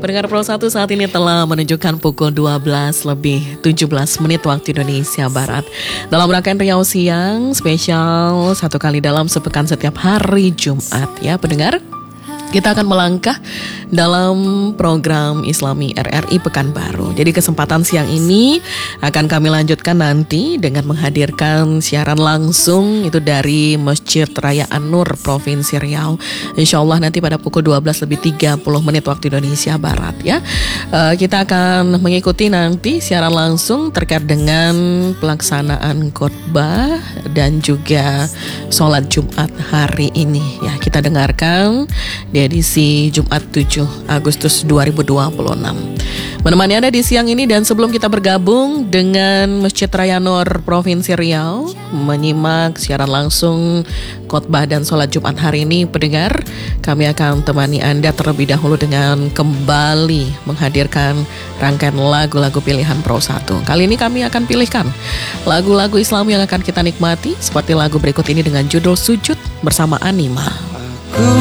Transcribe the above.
Pendengar Pro 1 saat ini telah menunjukkan pukul 12 lebih 17 menit waktu Indonesia Barat. Dalam rangkaian Riau Siang spesial satu kali dalam sepekan setiap hari Jumat ya pendengar. Kita akan melangkah dalam program Islami RRI Pekanbaru. Jadi kesempatan siang ini akan kami lanjutkan nanti dengan menghadirkan siaran langsung itu dari Masjid Raya An-Nur Provinsi Riau. Insya Allah nanti pada pukul 12 lebih 30 menit waktu Indonesia Barat ya. Kita akan mengikuti nanti siaran langsung terkait dengan pelaksanaan khotbah dan juga sholat Jumat hari ini ya. Kita dengarkan di edisi Jumat 7 Agustus 2026. Menemani Anda di siang ini dan sebelum kita bergabung dengan Masjid Raya Nur Provinsi Riau menyimak siaran langsung khotbah dan sholat Jumat hari ini, pendengar, kami akan temani Anda terlebih dahulu dengan kembali menghadirkan rangkaian lagu-lagu pilihan Pro 1. Kali ini kami akan pilihkan lagu-lagu Islam yang akan kita nikmati seperti lagu berikut ini dengan judul Sujud bersama Anima.